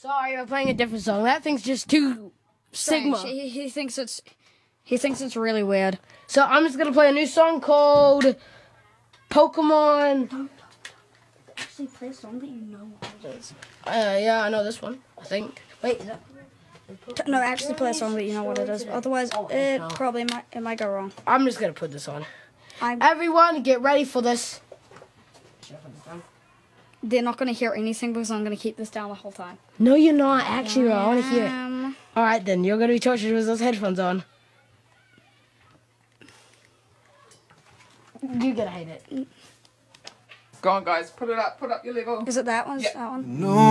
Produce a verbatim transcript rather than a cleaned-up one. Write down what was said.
Sorry, I'm playing a different song. That thing's just too Sigma. He, he thinks it's he thinks it's really weird. So I'm just gonna play a new song called Pokemon. Don't actually play a song that you know. Uh, yeah, I know this one. I think. Wait. Is that... No, actually play a song that you know what it is. Otherwise, it probably might it might go wrong. I'm just gonna put this on. I'm, Everyone, get ready for this. they're not gonna hear anything because I'm gonna keep this down the whole time. No, you're not. Actually, I want to hear it. Um, All right, then you're gonna be tortured with those headphones on. You're gonna hate it. Go on, guys. Put it up. Put up your Lego. Is it that one? Yeah. That one? No.